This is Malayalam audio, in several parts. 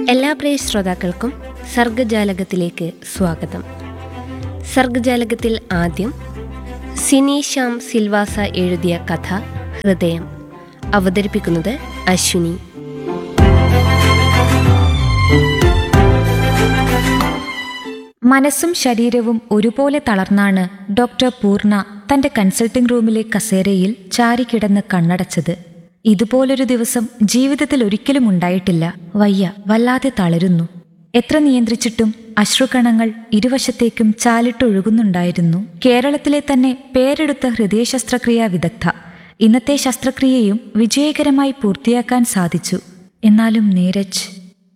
എല്ലാ പ്രിയ ശ്രോതാക്കൾക്കും സർഗജാലകത്തിലേക്ക് സ്വാഗതം. സർഗജാലകത്തിൽ ആദ്യം സിനി ശ്യാം സിൽവാസ എഴുതിയ കഥ ഹൃദയം. അവതരിപ്പിക്കുന്നത് അശ്വിനി. മനസ്സും ശരീരവും ഒരുപോലെ തളർന്നാണ് ഡോക്ടർ പൂർണ്ണ തന്റെ കൺസൾട്ടിംഗ് റൂമിലെ കസേരയിൽ ചാരിക്കിടന്ന് കണ്ണടച്ചത്. ഇതുപോലൊരു ദിവസം ജീവിതത്തിൽ ഒരിക്കലും ഉണ്ടായിട്ടില്ല. വയ്യ, വല്ലാതെ തളരുന്നു. എത്ര നിയന്ത്രിച്ചിട്ടും അശ്രുകണങ്ങൾ ഇരുവശത്തേക്കും ചാലിട്ടൊഴുകുന്നുണ്ടായിരുന്നു. കേരളത്തിലെ തന്നെ പേരെടുത്ത ഹൃദയ ശസ്ത്രക്രിയാ വിദഗ്ധ. ഇന്നത്തെ ശസ്ത്രക്രിയയും വിജയകരമായി പൂർത്തിയാക്കാൻ സാധിച്ചു. എന്നാലും നീരജ്.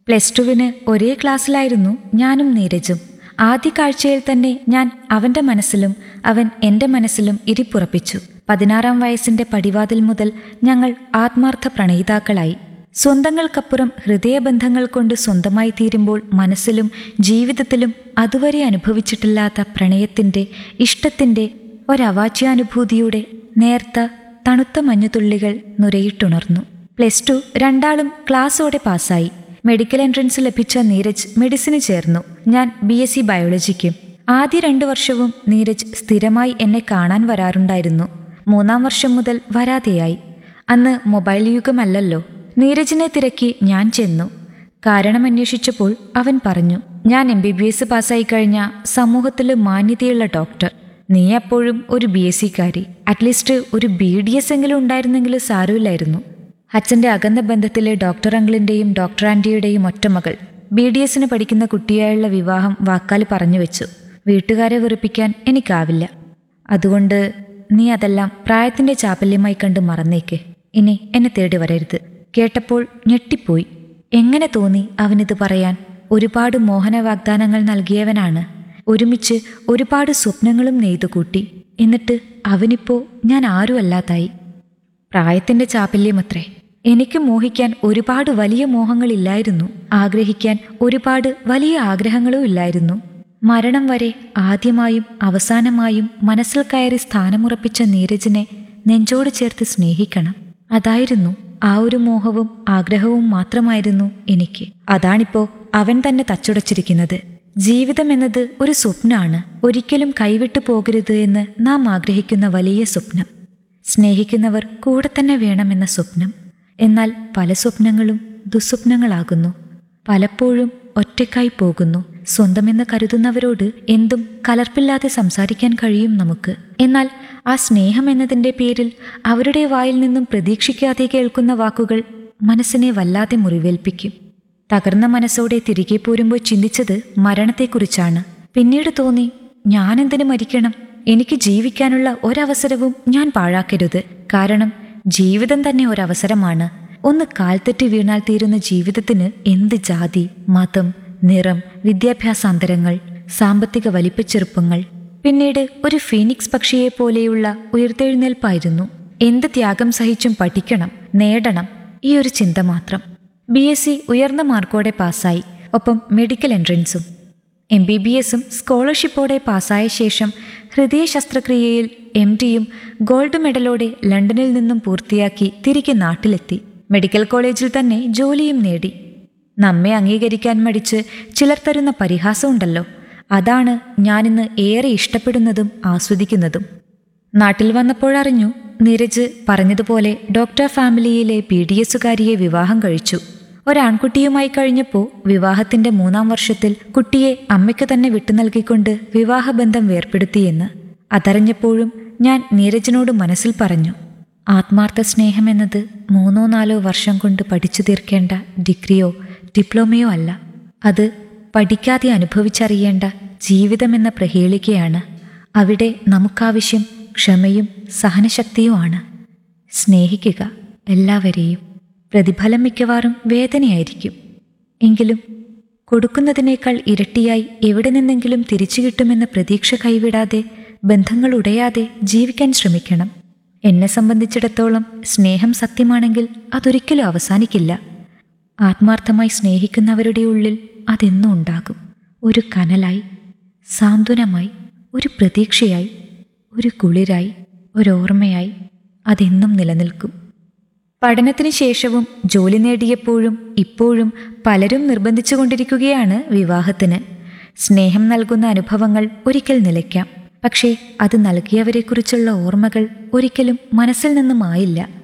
+2 ഒരേ ക്ലാസ്സിലായിരുന്നു ഞാനും നീരജും. ആദ്യ കാഴ്ചയിൽ തന്നെ ഞാൻ അവന്റെ മനസ്സിലും അവൻ എന്റെ മനസ്സിലും ഇരിപ്പുറപ്പിച്ചു. 16-ാം വയസ്സിന്റെ പടിവാതിൽ മുതൽ ഞങ്ങൾ ആത്മാർത്ഥ പ്രണയിതാക്കളായി. സ്വന്തങ്ങൾക്കപ്പുറം ഹൃദയബന്ധങ്ങൾ കൊണ്ട് സ്വന്തമായി തീരുമ്പോൾ മനസ്സിലും ജീവിതത്തിലും അതുവരെ അനുഭവിച്ചിട്ടില്ലാത്ത പ്രണയത്തിന്റെ, ഇഷ്ടത്തിന്റെ, ഒരവാച്യാനുഭൂതിയുടെ നേർത്ത തണുത്ത മഞ്ഞുതുള്ളികൾ നുരയിട്ടുണർന്നു. +2 രണ്ടാളും ക്ലാസ്സോടെ പാസ്സായി. മെഡിക്കൽ എൻട്രൻസ് ലഭിച്ച നീരജ് മെഡിസിന് ചേർന്നു. ഞാൻ BSc ബയോളജിക്കും. ആദ്യ 2 വർഷവും നീരജ് സ്ഥിരമായി എന്നെ കാണാൻ വരാറുണ്ടായിരുന്നു. 3-ാം വർഷം മുതൽ വരാതെയായി. അന്ന് മൊബൈൽ യുഗമല്ലല്ലോ. നീരജിനെ തിരക്കി ഞാൻ ചെന്നു. കാരണം അന്വേഷിച്ചപ്പോൾ അവൻ പറഞ്ഞു, ഞാൻ MBBS പാസ്സായി കഴിഞ്ഞ സമൂഹത്തിൽ മാന്യതയുള്ള ഡോക്ടർ. നീ അപ്പോഴും ഒരു BScക്കാരി. അറ്റ്ലീസ്റ്റ് ഒരു BDS എങ്കിലും ഉണ്ടായിരുന്നെങ്കിൽ സാരമില്ലായിരുന്നു. അച്ഛൻ്റെ അകന്ന ബന്ധത്തിലെ ഡോക്ടർ അങ്കിളിൻ്റെയും ഡോക്ടർ ആൻറ്റിയുടെയും ഒറ്റമകൾ. BDSന് പഠിക്കുന്ന കുട്ടിയായുള്ള വിവാഹം വാക്കാൽ പറഞ്ഞു വെച്ചു. വീട്ടുകാരെ വെറുപ്പിക്കാൻ എനിക്കാവില്ല. അതുകൊണ്ട് നീ അതെല്ലാം പ്രായത്തിൻ്റെ ചാപല്യമായി കണ്ട് മറന്നേക്ക്. ഇനി എന്നെ തേടി വരരുത്. കേട്ടപ്പോൾ ഞെട്ടിപ്പോയി. എങ്ങനെ തോന്നി അവനിത് പറയാൻ? ഒരുപാട് മോഹന വാഗ്ദാനങ്ങൾ നൽകിയവനാണ്. ഒരുമിച്ച് ഒരുപാട് സ്വപ്നങ്ങളും നെയ്തുകൂട്ടി. എന്നിട്ട് അവനിപ്പോൾ ഞാൻ ആരുമല്ലാതായി. പ്രായത്തിന്റെ ചാപല്യമത്രേ. എനിക്ക് മോഹിക്കാൻ ഒരുപാട് വലിയ മോഹങ്ങളില്ലായിരുന്നു. ആഗ്രഹിക്കാൻ ഒരുപാട് വലിയ ആഗ്രഹങ്ങളും ഇല്ലായിരുന്നു. മരണം വരെ ആദ്യമായും അവസാനമായും മനസ്സിൽ കയറി സ്ഥാനമുറപ്പിച്ച നീരജിനെ നെഞ്ചോട് ചേർത്ത് സ്നേഹിക്കണം. അതായിരുന്നു, ആ ഒരു മോഹവും ആഗ്രഹവും മാത്രമായിരുന്നു എനിക്ക്. അതാണിപ്പോ അവൻ തന്നെ തച്ചുടച്ചിരിക്കുന്നത്. ജീവിതം എന്നത് ഒരു സ്വപ്നമാണ്. ഒരിക്കലും കൈവിട്ടു പോകരുത് എന്ന് നാം ആഗ്രഹിക്കുന്ന വലിയ സ്വപ്നം. സ്നേഹിക്കുന്നവർ കൂടെ തന്നെ വേണമെന്ന സ്വപ്നം. എന്നാൽ പല സ്വപ്നങ്ങളും ദുസ്വപ്നങ്ങളാകുന്നു. പലപ്പോഴും ഒറ്റയ്ക്കായി പോകുന്നു. സ്വന്തമെന്ന് കരുതുന്നവരോട് എന്തും കലർപ്പില്ലാതെ സംസാരിക്കാൻ കഴിയും നമുക്ക്. എന്നാൽ ആ സ്നേഹം എന്നതിൻ്റെ പേരിൽ അവരുടെ വായിൽ നിന്നും പ്രതീക്ഷിക്കാതെ കേൾക്കുന്ന വാക്കുകൾ മനസ്സിനെ വല്ലാതെ മുറിവേൽപ്പിക്കും. തകർന്ന മനസ്സോടെ തിരികെ പോരുമ്പോൾ ചിന്തിച്ചത് മരണത്തെക്കുറിച്ചാണ്. പിന്നീട് തോന്നി, ഞാനെന്തിനു മരിക്കണം? എനിക്ക് ജീവിക്കാനുള്ള ഒരവസരവും ഞാൻ പാഴാക്കരുത്. കാരണം ജീവിതം തന്നെ ഒരവസരമാണ്. ഒന്ന് കാൽത്തെറ്റി വീണാൽ തീരുന്ന ജീവിതത്തിന് എന്ത് ജാതി, മതം, നിറം, വിദ്യാഭ്യാസാന്തരങ്ങൾ, സാമ്പത്തിക വലിപ്പച്ചെറുപ്പങ്ങൾ. പിന്നീട് ഒരു ഫീനിക്സ് പക്ഷിയെ പോലെയുള്ള ഉയർത്തെഴുന്നേൽപ്പായിരുന്നു. എന്ത് ത്യാഗം സഹിച്ചും പഠിക്കണം, നേടണം, ഈ ഒരു ചിന്ത മാത്രം. BSc ഉയർന്ന മാർക്കോടെ പാസ്സായി. ഒപ്പം മെഡിക്കൽ എൻട്രൻസും. MBBSും സ്കോളർഷിപ്പോടെ പാസ്സായ ശേഷം ഹൃദയ ശസ്ത്രക്രിയയിൽ MDയും ഗോൾഡ് മെഡലോടെ ലണ്ടനിൽ നിന്നും പൂർത്തിയാക്കി തിരികെ നാട്ടിലെത്തി. മെഡിക്കൽ കോളേജിൽ തന്നെ ജോലിയും നേടി. നമ്മെ അംഗീകരിക്കാൻ മടിച്ച് ചിലർ തരുന്ന പരിഹാസമുണ്ടല്ലോ, അതാണ് ഞാനിന്ന് ഏറെ ഇഷ്ടപ്പെടുന്നതും ആസ്വദിക്കുന്നതും. നാട്ടിൽ വന്നപ്പോഴറിഞ്ഞു, നീരജ് പറഞ്ഞതുപോലെ ഡോക്ടർ ഫാമിലിയിലെ BDSകാരിയെ വിവാഹം കഴിച്ചു. ഒരാൺകുട്ടിയുമായി കഴിഞ്ഞപ്പോൾ വിവാഹത്തിന്റെ 3-ാം വർഷത്തിൽ കുട്ടിയെ അമ്മയ്ക്ക് തന്നെ വിട്ടു നൽകിക്കൊണ്ട് വിവാഹബന്ധം വേർപ്പെടുത്തിയെന്ന്. അതറിഞ്ഞപ്പോഴും ഞാൻ നീരജിനോട് മനസ്സിൽ പറഞ്ഞു, ആത്മാർത്ഥ സ്നേഹമെന്നത് 3-4 വർഷം കൊണ്ട് പഠിച്ചു തീർക്കേണ്ട ഡിഗ്രിയോ ഡിപ്ലോമയോ അല്ല. അത് പഠിക്കാതെ അനുഭവിച്ചറിയേണ്ട ജീവിതമെന്ന പ്രഹേളികയാണ്. അവിടെ നമുക്കാവശ്യം ക്ഷമയും സഹനശക്തിയുമാണ്. സ്നേഹിക്കുക എല്ലാവരെയും. പ്രതിഫലം മിക്കവാറും വേദനയായിരിക്കും. എങ്കിലും കൊടുക്കുന്നതിനേക്കാൾ ഇരട്ടിയായി എവിടെ നിന്നെങ്കിലും തിരിച്ചു കിട്ടുമെന്ന പ്രതീക്ഷ കൈവിടാതെ, ബന്ധങ്ങൾ ഉടയാതെ ജീവിക്കാൻ ശ്രമിക്കണം. എന്നെ സംബന്ധിച്ചിടത്തോളം സ്നേഹം സത്യമാണെങ്കിൽ അതൊരിക്കലും അവസാനിക്കില്ല. ആത്മാർത്ഥമായി സ്നേഹിക്കുന്നവരുടെ ഉള്ളിൽ അതെന്നും ഉണ്ടാകും. ഒരു കനലായി, സാന്ത്വനമായി, ഒരു പ്രതീക്ഷയായി, ഒരു കുളിരായി, ഒരോർമ്മയായി അതെന്നും നിലനിൽക്കും. പഠനത്തിനു ശേഷവും ജോലി നേടിയപ്പോഴും ഇപ്പോഴും പലരും നിർബന്ധിച്ചുകൊണ്ടിരിക്കുകയാണ് വിവാഹത്തിന്. സ്നേഹം നൽകുന്ന അനുഭവങ്ങൾ ഒരിക്കൽ നിലയ്ക്കാം, പക്ഷേ അത് നൽകിയവരെക്കുറിച്ചുള്ള ഓർമ്മകൾ ഒരിക്കലും മനസ്സിൽ നിന്നും മായില്ല.